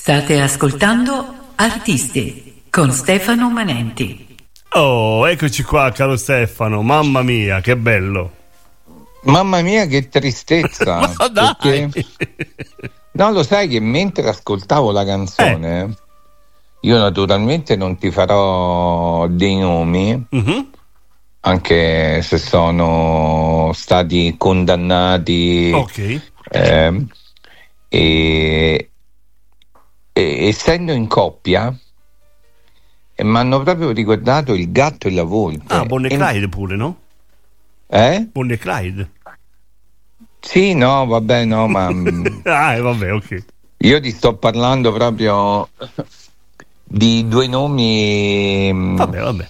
State ascoltando Artisti con Stefano Manenti. Oh, eccoci qua, caro Stefano. Mamma mia, che bello. Mamma mia, che tristezza. Ma dai. Perché... No, lo sai che mentre ascoltavo la canzone, io naturalmente non ti farò dei nomi, anche se sono stati condannati. Ok. E essendo in coppia, mi hanno proprio ricordato il gatto e la volpe. Ah, Bonnie e Clyde pure, no? Bonnie e Clyde. Sì, no, vabbè, no, ma vabbè, ok. io ti sto parlando proprio di due nomi. Vabbè.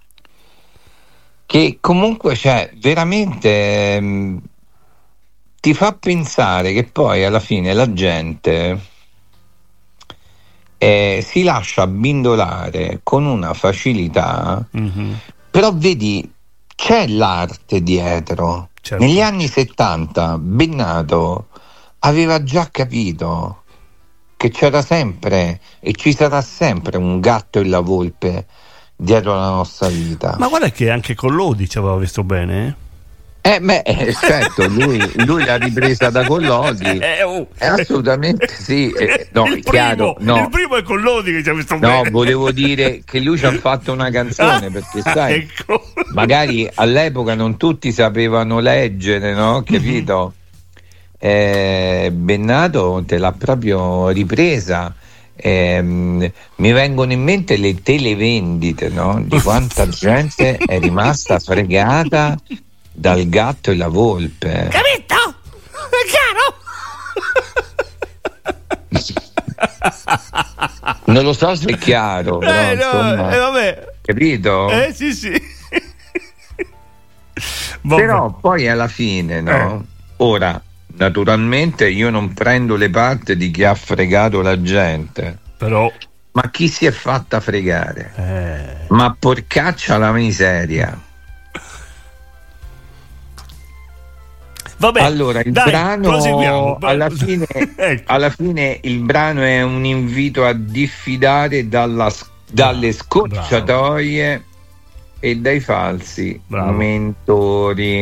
Che comunque, cioè, veramente ti fa pensare che poi alla fine la gente si lascia abbindolare con una facilità, però vedi, c'è l'arte dietro. Certo. Negli anni 70 Bennato aveva già capito che c'era sempre e ci sarà sempre un gatto e la volpe dietro la nostra vita. Ma guarda che anche con Lodi ci aveva visto bene, certo, lui l'ha ripresa da Collodi. Assolutamente sì. No, il chiaro, primo, no. Il primo è con Lodi che ci ha visto No, bene. volevo dire che lui ci ha fatto una canzone, perché sai, ecco. magari all'epoca non tutti sapevano leggere, no? Capito? Bennato te l'ha proprio ripresa. Mi vengono in mente le televendite, no? Di quanta gente è rimasta fregata dal gatto e la volpe. Capito? È chiaro? Non lo so se è chiaro, però, insomma, vabbè. capito? Sì. Però poi alla fine, no? Ora, naturalmente io non prendo le parti di chi ha fregato la gente, però, ma chi si è fatta fregare? Ma porcaccia la miseria. vabbè. Allora, il dai, brano proseguiamo. alla fine, Ecco. alla fine il brano è un invito a diffidare dalle scorciatoie e dai falsi mentori.